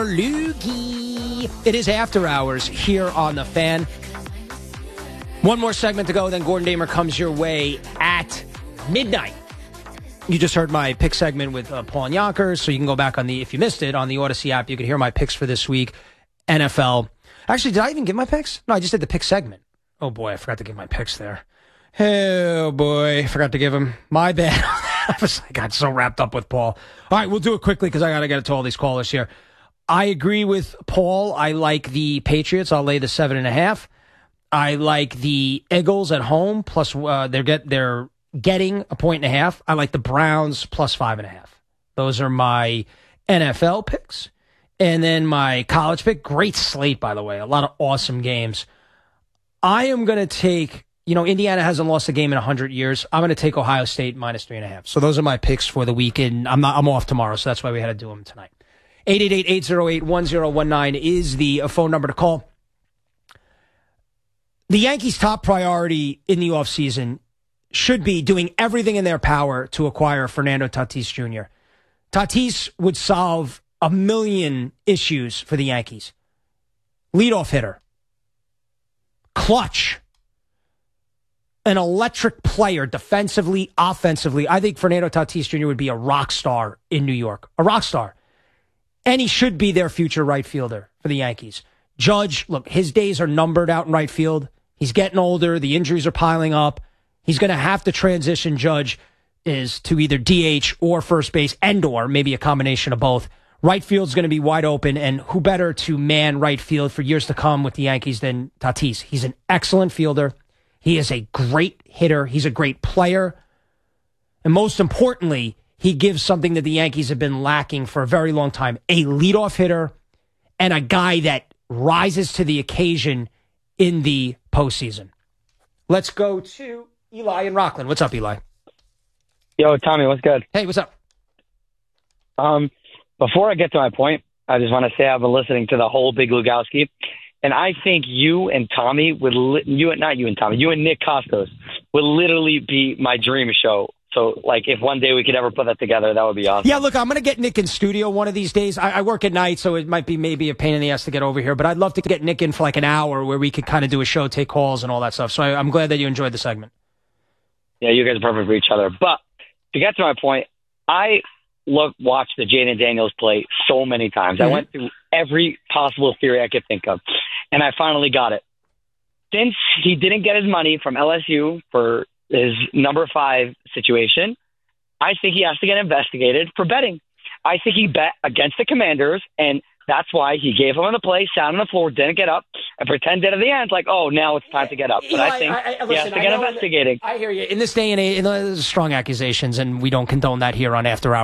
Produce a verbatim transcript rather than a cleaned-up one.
Loogie. It is After Hours here on The Fan. One more segment to go, then Gordon Damer comes your way at midnight. You just heard my pick segment with uh, Paul and Yonkers, so you can go back on the, if you missed it, on the Odyssey app. You can hear my picks for this week. N F L. Actually, did I even give my picks? No, I just did the pick segment. Oh, boy, I forgot to give my picks there. Oh, boy, I forgot to give them. My bad. I was I got so wrapped up with Paul. All right, we'll do it quickly because I got to get to all these callers here. I agree with Paul. I like the Patriots. I'll lay the seven and a half. I like the Eagles at home. Plus, uh, they're get they're getting a point and a half. I like the Browns plus five and a half. Those are my N F L picks. And then my college pick. Great slate, by the way. A lot of awesome games. I am going to take, you know, Indiana hasn't lost a game in one hundred years. I'm going to take Ohio State minus three and a half. So those are my picks for the weekend. I'm not. I'm off tomorrow, so that's why we had to do them tonight. eight eight eight, eight oh eight, one oh one nine is the phone number to call. The Yankees' top priority in the offseason should be doing everything in their power to acquire Fernando Tatis Junior Tatis would solve a million issues for the Yankees. Leadoff hitter. Clutch. An electric player defensively, offensively. I think Fernando Tatis Junior would be a rock star in New York. A rock star. And he should be their future right fielder for the Yankees. Judge, look, his days are numbered out in right field. He's getting older. The injuries are piling up. He's going to have to transition, Judge, is to either D H or first base and or maybe a combination of both. Right field's going to be wide open, and who better to man right field for years to come with the Yankees than Tatis? He's an excellent fielder. He is a great hitter. He's a great player. And most importantly, he gives something that the Yankees have been lacking for a very long time, a leadoff hitter and a guy that rises to the occasion in the postseason. Let's go to Eli in Rockland. What's up, Eli? Yo, Tommy, what's good? Hey, what's up? Um, before I get to my point, I just want to say I've been listening to the whole Big Lugowski, and I think you and Tommy would, li- you not you and Tommy, you and Nick Costos would literally be my dream show. So, like, if one day we could ever put that together, that would be awesome. Yeah, look, I'm going to get Nick in studio one of these days. I, I work at night, so it might be maybe a pain in the ass to get over here. But I'd love to get Nick in for like an hour where we could kind of do a show, take calls, and all that stuff. So I, I'm glad that you enjoyed the segment. Yeah, you guys are perfect for each other. But to get to my point, I look, watched the Jaden Daniels play so many times. Mm-hmm. I went through every possible theory I could think of, and I finally got it. Since he didn't get his money from L S U for his number five situation, I think he has to get investigated for betting. I think he bet against the Commanders, and that's why he gave him on the play, sat on the floor, didn't get up, and pretended at the end like, oh, now it's time to get up. But Eli, I think I, I, listen, he has to get investigating. I hear you. In this day and age, there's strong accusations, and we don't condone that here on After Hours.